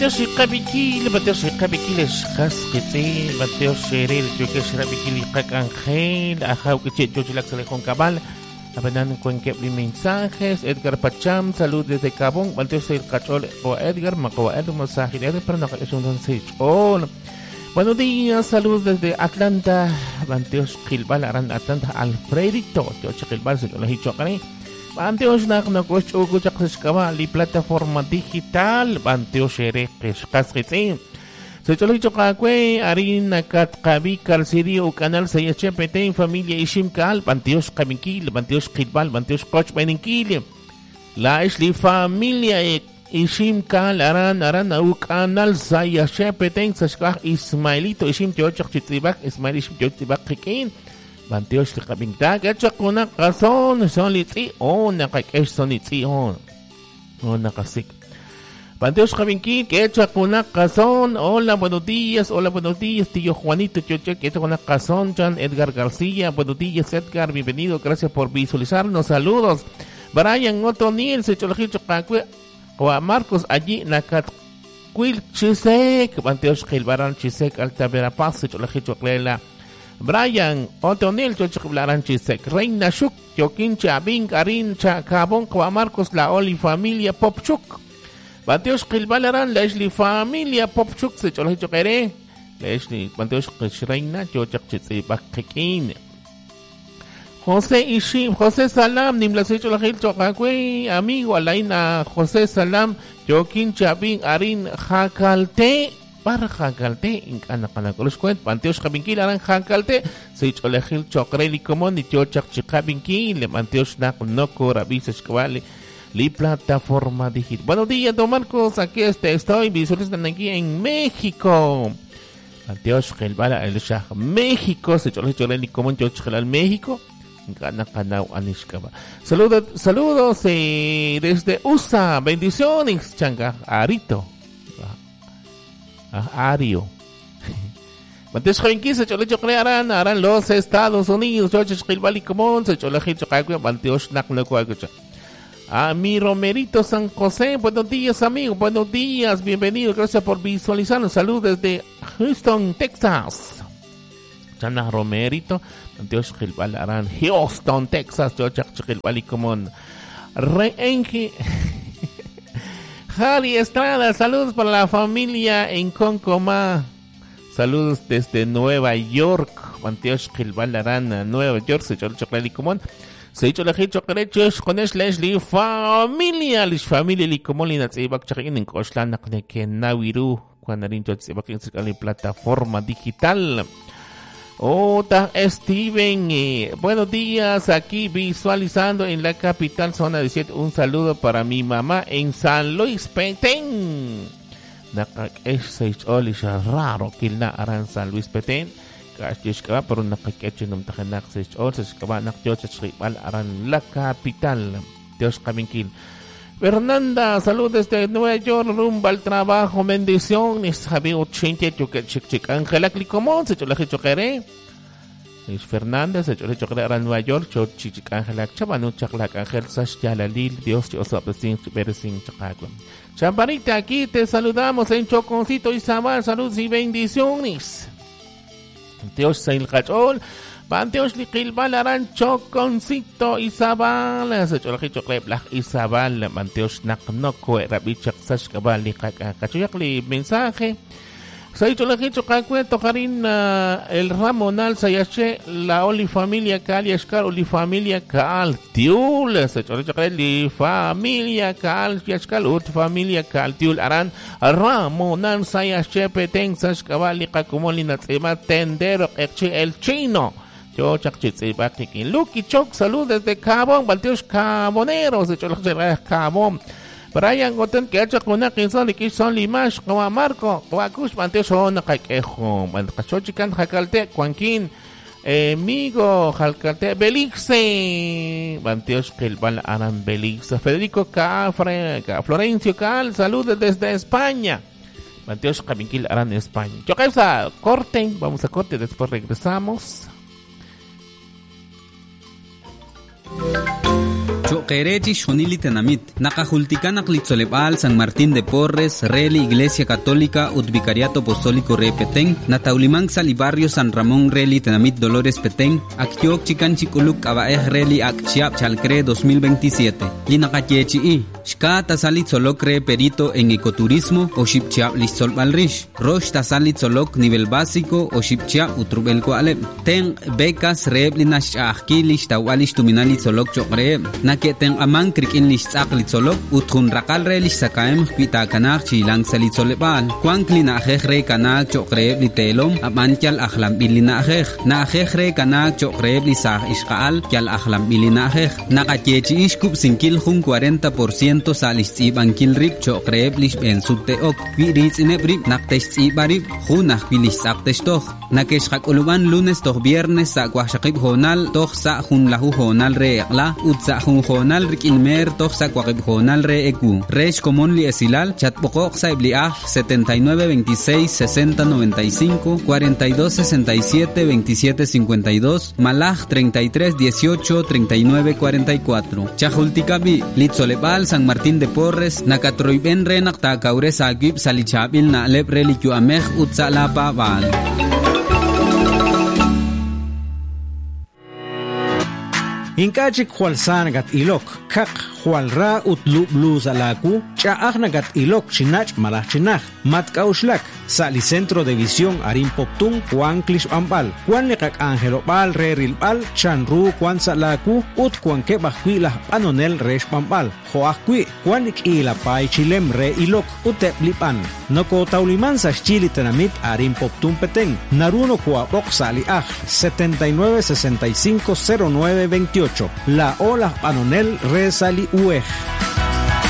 Bateo si kabikil khas kiti bateo sheril yo que será bikili kakangel ajau que yo chilak sale con cabal abanan con que mensajes Edgar Pacham salud desde Cabón bateo el cachol o Edgar maco Edgar mensaje pero no es un oh buenos días salud desde Atlanta bateo Gilbal aran Atlanta Alfredito yo Gilbal se lo he dicho acá Banteos na kuch ugo jakskaba li plataforma digital banteos shere keskasritsi. Se cholo kakwe arin nakat kabi kalsiri o canal sa HPT familia ishimkal banteos kamikil banteos kilbal banteos coach beninkil. La isli familia ishimkal aran au canal sa HPT sa Ismailito ishim tiochak chitsibak Ismail ishim tiochibak kikin. Banteos li kabingtag at sakuna kason solitsi o nakakes solitsi o nakasik Banteos kabingki que sakuna kason hola buenos días tío Juanito Choche que sakuna kason Jan Edgar García buenos días Edgar bienvenido gracias por visualizarnos saludos Brian Otoniel se cholajito kakwe o a Marcos allí nakat Quil Chisek Banteos Gilbaran Chisek Altavera Paz se cholajito Clela Brian Otonel Chochiblaran Chisek Reina Shuk Joaquín Chabin Karin Chacabón Kwa Marcos La Oli Familia Popchuk Banteos Gilbalaran Leslie Familia Popchuk Se Cholhe Chokere Leslie Banteos Reina Chochak Chitsi Bakikin José Ishim José Salam Nimla Se Cholhe Chokakwe Amigo Alaina José Salam Joaquín Chabin Arin Jakalte para Jakalte inkanakanakolos kwent Banteos Kabinkil aran Jakalte se cholejil chokreli komon ni chochak chikabinkil le Banteos noko rabises kwali li plataforma digital. Buenos días, don Marcos, aquí estoy visualizando aquí en México. Banteos Gelbala el Shah México se cholejil komon chochal México inkanakanaw anishkaba. Saludos desde USA. Bendiciones changa Arito. Ario. Banteos Joinquín se chole chocrearán harán los Estados Unidos. George Gilbali Común se chole chocagua Banteos Naknocuagucha. A mi Romerito San José, buenos días amigo, buenos días, bienvenido, gracias por visualizarnos. Saludos desde Houston, Texas. Chana Romerito, Banteos Gilbali harán Houston, Texas. George Gilbali Común. Reenji. Harry Estrada, saludos para la familia en Concomá. Saludos desde Nueva York. Banteos Gilbal Arana, Nueva York. Se echó el chocolate licomón. Se echó el chocolate con Leslie familia. Lish familia licomón. Linat se iba a chakin en Cochlan. Que Naviru. Cuando rincho se iba a chakin en plataforma digital. Ota Steven, buenos días, aquí visualizando en la capital zona 17, un saludo para mi mamá en San Luis Petén. Nakak-esay olisha raro kilna aran San Luis Petén. Kashishkaba pero nakak-echo nung takanak-say olisha nakjosachrimal aran la capital. Dios kaminkil. Fernanda, saludos desde Nueva York, rumbo al trabajo, bendiciones. Javi 80, chuk Ángela Clicomón, se chole chokere. Es Fernanda, se chole chokere a Nueva York, chuk Ángela Chabanu, chaklak Ángel Sash Yalalil, Dios te os apresin, beresin chakagua. Champarita, aquí te saludamos en Choconcito y Sabal, saludos y bendiciones. Dios se el cachol. Banteos Liquilbal aran Choconcito Isabal se cholajito kleblaj Isabal Banteos naknoko rabichak sashkabal li kachuyak li mensaje Say cholajito kakueto karin el Ramonal sayache la oli familia Cal yashkal oli familia Cal tiul se cholajito li familia Cal yashkal ut familia Cal tiul aran Ramonal sayache peteng sashkabal li kakumoli natsima tendero ekche el chino Yo chakchitsi bakikin. Lucky Chok, salud desde Cabón, Banteos Caboneros, de Cholachera Cabón. Brian Goten, que ha hecho con una quinzón y son limash, como a Marco, Guacush, Banteos son a Caquejo, Bancachochican, Jacalte, Juanquín, Migo, Jalcalte, Belixe, Banteos Kelbal Aran Belixe, Federico Cafre, Florencio Cal, saludos desde España. Banteos Cabinquil Aran España. Yo corte, vamos a corte, después regresamos. Chuk Choquerechi Shonili Tenamit, Nakahulticanak Litzolebal, San Martín de Porres, Reli Iglesia Católica, Vicariato Apostólico Re Petén, Nataulimán Salibarrio San Ramón Reli Tenamit Dolores Petén, Aktiok Chican Chiculuk Abaej Reli Akchiap Chalcre 2027, Linakachechi, Shka Tasalit Solok Re Perito en Ecoturismo o Shipchiap Litzol Balrish, Rosh Tasalit Solok Nivel Básico o Shipchiap Utrubel Kualep, Ten Becas Reblinash Ahkilish Tawalish Tuminalit Solok Chokre, Naketen Amang Krikin Litzak Litzolok, Utrun Rakal Relish Sakaem Kvitakanak Chilang Salitzolepal, Kwankli na ajejre kanak chokreeb li telom amantyal ahlam bili na ajej na ajejre kanak chokreeb li sah ishkaal kyal ahlam bili na ajej nakachechi ishkup sinkil jun 40% sa listsib ankil rib chokreeb li shben subteok kwi ritz inebrib naktesh tsibarib jun nakwilis saktesh toch nakeshkak uluban lunes toch viernes sa kwashakib honal toch sa jun lahu honal re ekla ut sa jun honal rikilmer toch sa kwakib honal re eku resh komon li esilal chatpokok sa ibliah 79 26 60 95 42 67 27 52 Malaj 33 18 39 44 Chajultikabi Litzolepal San Martín de Porres Nakatroiben Renak Takaure Sagib Salichabil na Lep Relikyu Amej Utsalapa Bal Inkachik Jualsan gat ilok kak Jualra utlu bluz alaku chaag nagat ilok chinach malah chinach matkauslak Sali Centro de Visión Arim Poptung Juan Klish Ambal Juan Lekak Angelo Bal Reril Bal Chanru Juan Salaku Ut Juan Kebakwi Lah Panonel Resh Pambal Joakwi Juan Ikila Pai Chilem Re Ilok Utep Lipan Noko Tauliman sa Chili Tenamit Arim Poptung Peteng Naruno Kuapok Sali Aj 79 65 09 28 La Ola Panonel Re Sali Uej